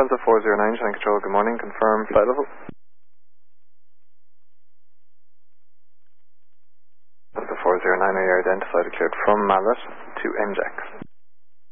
Delta 409, China Control, good morning, confirm flight level. Delta 409, are you identified, cleared from Mallet to MJAX.